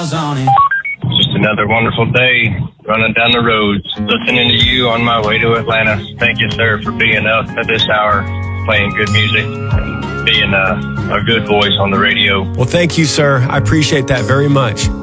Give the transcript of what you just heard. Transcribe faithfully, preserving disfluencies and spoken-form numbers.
miles on it. Just another wonderful day running down the roads, listening to you on my way to Atlanta. Thank you, sir, for being up at this hour, playing good music, and being a, a good voice on the radio. Well, thank you, sir. I appreciate that very much.